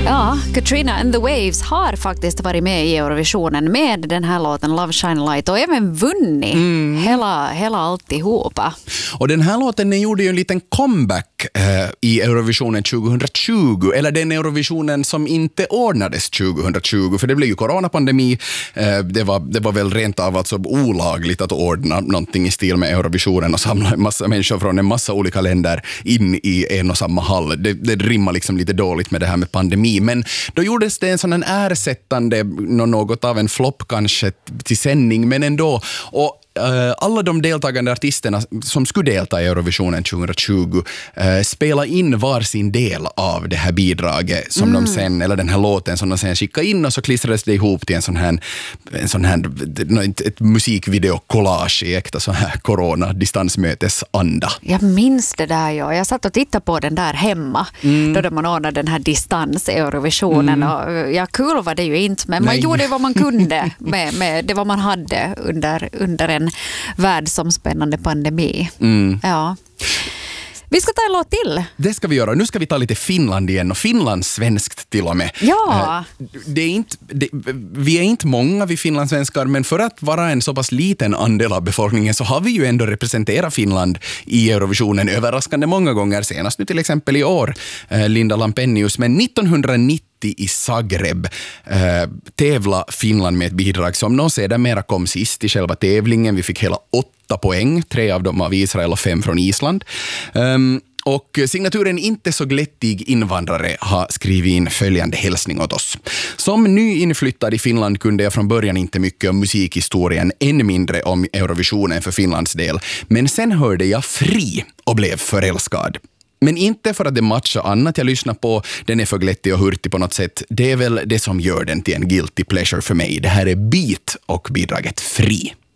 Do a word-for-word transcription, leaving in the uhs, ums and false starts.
Ja, Katrina and the Waves har faktiskt varit med i Eurovisionen med den här låten Love Shine Light och även vunnit mm. hela, hela alltihopa. Och den här låten den gjorde ju en liten comeback eh, i Eurovisionen tjugohundratjugo, eller den Eurovisionen som inte ordnades tjugohundratjugo, för det blev ju coronapandemi. Eh, det, var, det var väl rent av alltså olagligt att ordna någonting i stil med Eurovisionen och samla en massa människor från en massa olika länder in i en och samma hall. Det, det rimmar liksom lite dåligt med det här med pandemi. Men då gjordes det en sån här ersättande, något av en flopp kanske till sändning, men ändå. Och alla de deltagande artisterna som skulle delta i Eurovisionen tjugohundratjugo uh, spela in var sin del av det här bidraget som mm. de sen, eller den här låten som de sen skickade in, och så klistrades det ihop till en sån här, en sån här ett, ett musikvideo-collage i äkta sån här corona-distansmötesanda. Jag minns det där, ja. Jag satt och tittade på den där hemma mm. då man ordnade den här distans-Eurovisionen mm. och ja, kul var det ju inte, men man Nej. gjorde vad man kunde med, med det vad man hade under, under en världsomspännande pandemi. Mm. Ja. Vi ska ta en låt till. Det ska vi göra. Nu ska vi ta lite Finland igen, och Finland svenskt till och med. Ja. Det är inte, det, vi är inte många vi finlandssvenskar, men för att vara en så pass liten andel av befolkningen så har vi ju ändå representerat Finland i Eurovisionen överraskande många gånger, senast nu till exempel i år, Linda Lampenius, men nittonhundranittio i Zagreb eh, tävla Finland med ett bidrag som någon sedermera kom sist i själva tävlingen. Vi fick hela åtta poäng, tre av dem av Israel och fem från Island. Um, Och signaturen Inte så glättig invandrare har skrivit in följande hälsning åt oss. Som nyinflyttad i Finland kunde jag från början inte mycket om musikhistorien, än mindre om Eurovisionen för Finlands del. Men sen hörde jag Fri och blev förälskad. Men inte för att det matchar annat jag lyssnar på. Den är för glättig och hurtig på något sätt. Det är väl det som gör den till en guilty pleasure för mig. Det här är Beat och bidraget Fri.